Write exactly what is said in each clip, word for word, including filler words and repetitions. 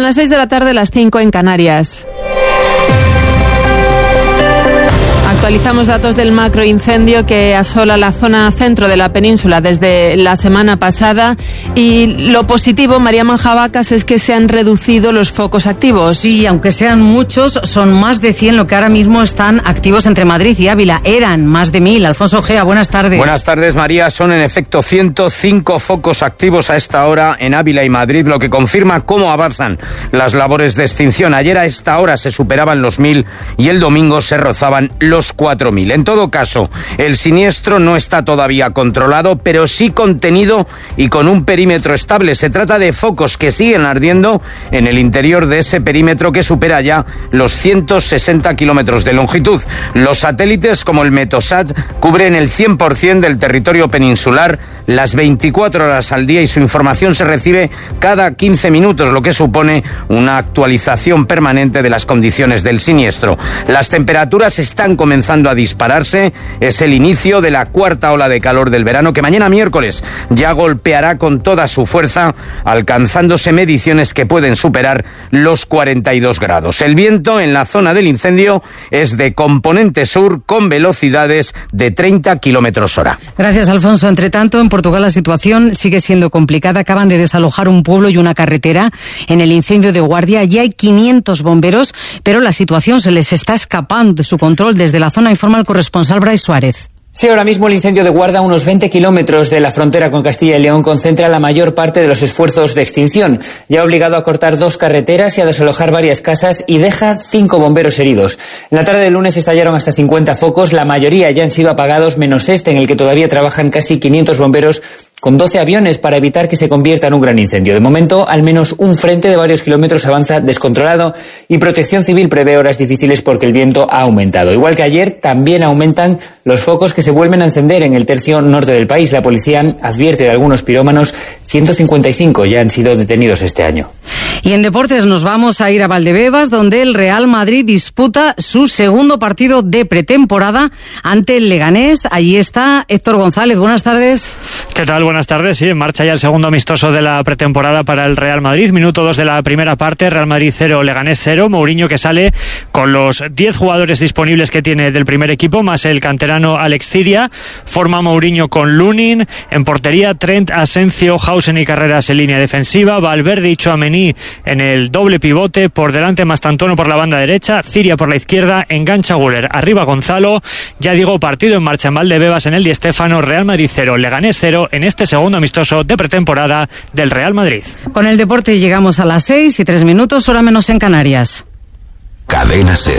las seis de la tarde, las cinco en Canarias. Actualizamos datos del macroincendio que asola la zona centro de la península desde la semana pasada, y lo positivo, María Manjabacas, es que se han reducido los focos activos. Sí, aunque sean muchos, son más de cien lo que ahora mismo están activos entre Madrid y Ávila. Eran más de mil. Alfonso Gea, buenas tardes. Buenas tardes, María. Son en efecto ciento cinco focos activos a esta hora en Ávila y Madrid, lo que confirma cómo avanzan las labores de extinción. Ayer a esta hora se superaban los mil y el domingo se rozaban los cuatro mil. En todo caso, el siniestro no está todavía controlado, pero sí contenido y con un perímetro estable. Se trata de focos que siguen ardiendo en el interior de ese perímetro que supera ya los ciento sesenta kilómetros de longitud. Los satélites como el Metosat cubren el cien por ciento del territorio peninsular las veinticuatro horas al día, y su información se recibe cada quince minutos, lo que supone una actualización permanente de las condiciones del siniestro. Las temperaturas están comenzando a dispararse. Es el inicio de la cuarta ola de calor del verano, que mañana miércoles ya golpeará con toda su fuerza, alcanzándose mediciones que pueden superar los cuarenta y dos grados. El viento en la zona del incendio es de componente sur, con velocidades de treinta kilómetros hora. Gracias, Alfonso. Entre tanto, en Portugal la situación sigue siendo complicada. Acaban de desalojar un pueblo y una carretera en el incendio de Guardia. Ya hay quinientos bomberos, pero la situación se les está escapando de su control. Desde la zona informa el corresponsal Brais Suárez. Sí, ahora mismo el incendio de Guarda, a unos veinte kilómetros de la frontera con Castilla y León, concentra la mayor parte de los esfuerzos de extinción. Ya ha obligado a cortar dos carreteras y a desalojar varias casas, y deja cinco bomberos heridos. En la tarde del lunes estallaron hasta cincuenta focos, la mayoría ya han sido apagados, menos este en el que todavía trabajan casi quinientos bomberos con doce aviones para evitar que se convierta en un gran incendio. De momento, al menos un frente de varios kilómetros avanza descontrolado, y Protección Civil prevé horas difíciles porque el viento ha aumentado. Igual que ayer, también aumentan los focos que se vuelven a encender en el tercio norte del país. La policía advierte de algunos pirómanos. ciento cincuenta y cinco ya han sido detenidos este año. Y en deportes nos vamos a ir a Valdebebas, donde el Real Madrid disputa su segundo partido de pretemporada ante el Leganés. Allí está Héctor González. Buenas tardes. ¿Qué tal? Buenas tardes. Sí, en marcha ya el segundo amistoso de la pretemporada para el Real Madrid. Minuto dos de la primera parte. Real Madrid cero, Leganés cero. Mourinho, que sale con los diez jugadores disponibles que tiene del primer equipo, más el canterano Alex Ciria. Forma Mourinho con Lunin en portería, Trent, Asencio, Hausen y Carreras en línea defensiva, Valverde y Tchouaméni en el doble pivote, por delante Mastantuono por la banda derecha, Ciria por la izquierda, engancha Güler, arriba Gonzalo. Ya digo, partido en marcha en Valdebebas, en el Di Stéfano. Real Madrid cero, Leganés cero en este segundo amistoso de pretemporada del Real Madrid. Con el deporte llegamos a las seis y tres minutos, hora menos en Canarias. Cadena SER.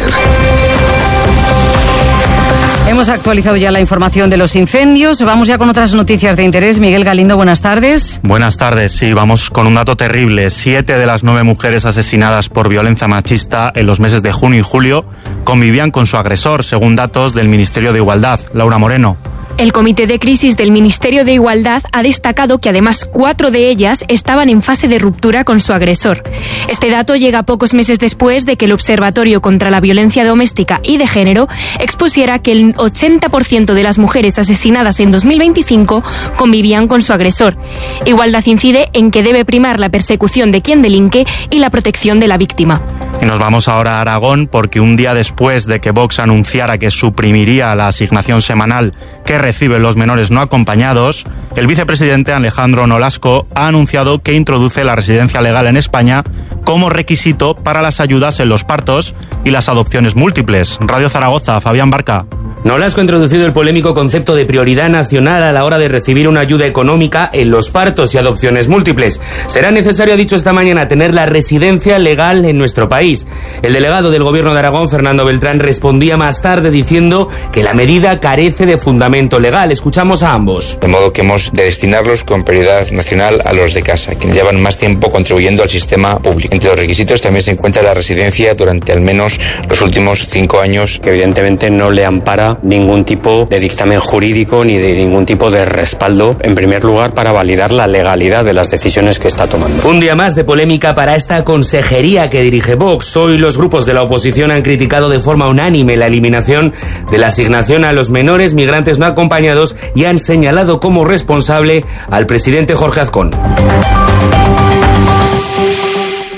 Hemos actualizado ya la información de los incendios. Vamos ya con otras noticias de interés. Miguel Galindo, buenas tardes. Buenas tardes. Sí, vamos con un dato terrible. Siete de las nueve mujeres asesinadas por violencia machista en los meses de junio y julio convivían con su agresor, según datos del Ministerio de Igualdad. Laura Moreno. El Comité de Crisis del Ministerio de Igualdad ha destacado que además cuatro de ellas estaban en fase de ruptura con su agresor. Este dato llega pocos meses después de que el Observatorio contra la Violencia Doméstica y de Género expusiera que el ochenta por ciento de las mujeres asesinadas en dos mil veinticinco convivían con su agresor. Igualdad incide en que debe primar la persecución de quien delinque y la protección de la víctima. Y nos vamos ahora a Aragón, porque un día después de que Vox anunciara que suprimiría la asignación semanal que reciben los menores no acompañados, el vicepresidente Alejandro Nolasco ha anunciado que introduce la residencia legal en España como requisito para las ayudas en los partos y las adopciones múltiples. Radio Zaragoza, Fabián Barca. Nolasco ha introducido el polémico concepto de prioridad nacional a la hora de recibir una ayuda económica en los partos y adopciones múltiples. Será necesario, ha dicho esta mañana, tener la residencia legal en nuestro país. El delegado del Gobierno de Aragón, Fernando Beltrán, respondía más tarde diciendo que la medida carece de fundamento legal. Escuchamos a ambos. De modo que hemos de destinarlos con prioridad nacional a los de casa, quienes llevan más tiempo contribuyendo al sistema público. Entre los requisitos también se encuentra la residencia durante al menos los últimos cinco años. Que evidentemente no le ampara ningún tipo de dictamen jurídico ni de ningún tipo de respaldo, en primer lugar, para validar la legalidad de las decisiones que está tomando. Un día más de polémica para esta consejería que dirige Vox. Hoy los grupos de la oposición han criticado de forma unánime la eliminación de la asignación a los menores migrantes no acompañados y han señalado como responsable al presidente Jorge Azcón.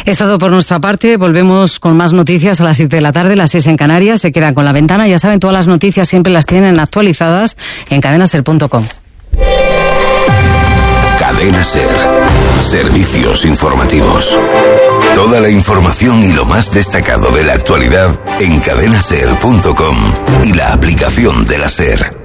Es todo por nuestra parte. Volvemos con más noticias a las siete de la tarde, las seis en Canarias. Se quedan con La Ventana. Ya saben, todas las noticias siempre las tienen actualizadas en cadena ser punto com. Cadena Ser. Servicios informativos. Toda la información y lo más destacado de la actualidad en cadena ser punto com y la aplicación de la SER.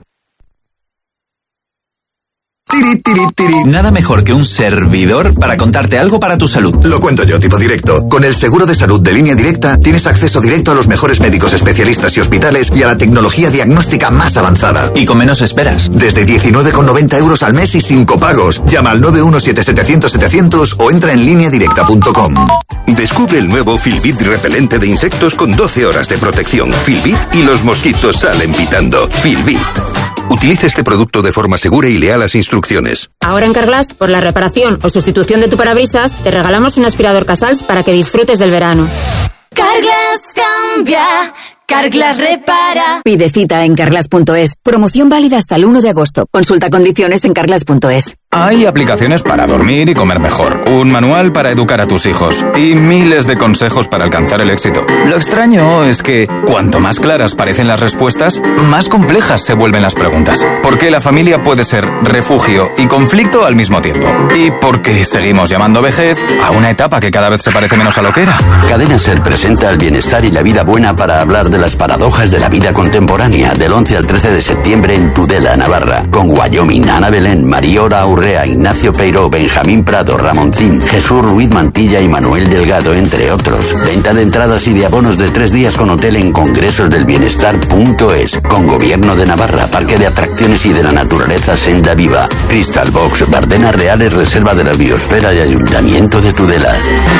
Tiri, tiri, tiri. Nada mejor que un servidor para contarte algo para tu salud. Lo cuento yo, tipo directo. Con el seguro de salud de Línea Directa tienes acceso directo a los mejores médicos especialistas y hospitales y a la tecnología diagnóstica más avanzada. Y con menos esperas. Desde diecinueve con noventa euros al mes y sin copagos. Llama al nueve uno siete setecientos setecientos o entra en línea directa punto com. Descubre el nuevo Filbit repelente de insectos con doce horas de protección. Filbit y los mosquitos salen pitando. Filbit. Utiliza este producto de forma segura y lea las instrucciones. Ahora en Carglass, por la reparación o sustitución de tu parabrisas, te regalamos un aspirador Casals para que disfrutes del verano. Carglass cambia, Carglass repara. Pide cita en carglass punto es. Promoción válida hasta el uno de agosto. Consulta condiciones en carglass punto es. Hay aplicaciones para dormir y comer mejor, un manual para educar a tus hijos y miles de consejos para alcanzar el éxito. Lo extraño es que cuanto más claras parecen las respuestas, más complejas se vuelven las preguntas. Porque la familia puede ser refugio y conflicto al mismo tiempo. Y porque seguimos llamando vejez a una etapa que cada vez se parece menos a lo que era. Cadena Ser presenta el bienestar y la vida buena para hablar de las paradojas de la vida contemporánea del once al trece de septiembre en Tudela, Navarra, con Wyoming, Ana Belén, Mariora Aurrea, Ignacio Peiró, Benjamín Prado, Ramoncín, Jesús Ruiz Mantilla y Manuel Delgado, entre otros. Venta de entradas y de abonos de tres días con hotel en congresos del bienestar punto es, con Gobierno de Navarra, Parque de Atracciones y de la Naturaleza Senda Viva, Crystal Box, Bardenas Reales, Reserva de la Biosfera y Ayuntamiento de Tudela.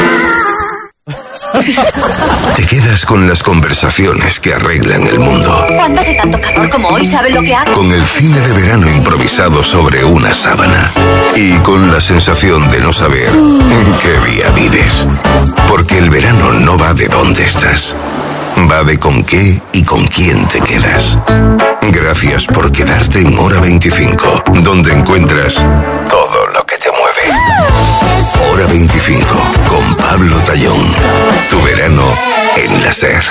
Te quedas con las conversaciones que arreglan el mundo. Cuando hace tanto calor como hoy, ¿saben lo que hago? Con el cine de verano improvisado sobre una sábana. Y con la sensación de no saber en qué día vives. Porque el verano no va de dónde estás. Va de con qué y con quién te quedas. Gracias por quedarte en Hora veinticinco, donde encuentras todo lo que te mueve. Hora veinticinco, con Pablo Tallón. Tu verano en la SER.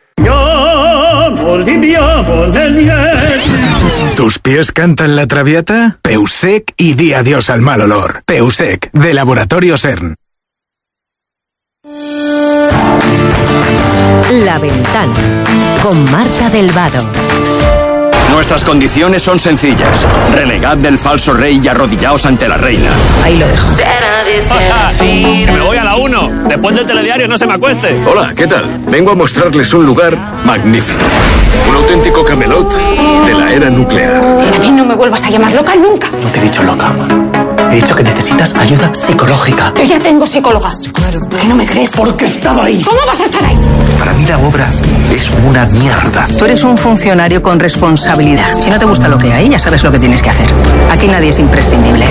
¿Tus pies cantan la traviata? Peusec y di adiós al mal olor. Peusec, de Laboratorio CERN. La Ventana, con Marta del Vado. Nuestras condiciones son sencillas. Renegad del falso rey y arrodillaos ante la reina. Ahí lo dejo. Que me voy a la uno. Después del telediario no se me acueste. Hola, ¿qué tal? Vengo a mostrarles un lugar magnífico. Un auténtico Camelot de la era nuclear. Y a mí no me vuelvas a llamar loca nunca. No te he dicho loca. He dicho que necesitas ayuda psicológica. Yo ya tengo psicóloga. ¿Por qué no me crees? Porque estaba ahí. ¿Cómo vas a estar ahí? Para mí la obra es una mierda. Tú eres un funcionario con responsabilidad. Si no te gusta lo que hay, ya sabes lo que tienes que hacer. Aquí nadie es imprescindible.